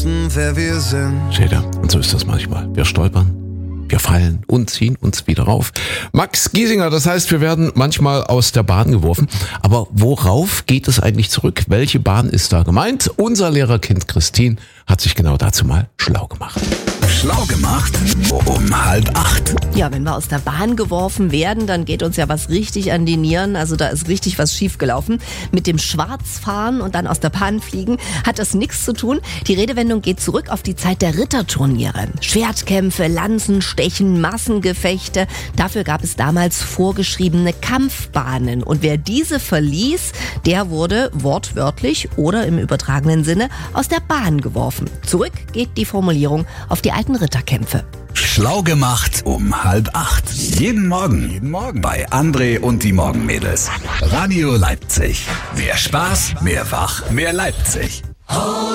wer wir sind. Seht ihr, und so ist das manchmal. Wir stolpern, wir fallen und ziehen uns wieder rauf. Max Giesinger, das heißt, wir werden manchmal aus der Bahn geworfen. Aber worauf geht es eigentlich zurück? Welche Bahn ist da gemeint? Unser Lehrerkind Christine hat sich genau dazu mal schlau gemacht. Schlau gemacht um 7:30. Ja, wenn wir aus der Bahn geworfen werden, dann geht uns ja was richtig an die Nieren. Also da ist richtig was schiefgelaufen. Mit dem Schwarzfahren und dann aus der Bahn fliegen hat das nichts zu tun. Die Redewendung geht zurück auf die Zeit der Ritterturniere. Schwertkämpfe, Lanzenstechen, Massengefechte. Dafür gab es damals vorgeschriebene Kampfbahnen. Und wer diese verließ, der wurde wortwörtlich oder im übertragenen Sinne aus der Bahn geworfen. Zurück geht die Formulierung auf die alten Ritterkämpfe. Schlau gemacht um 7:30. Jeden Morgen bei André und die Morgenmädels. Radio Leipzig. Mehr Spaß, mehr Wach, mehr Leipzig.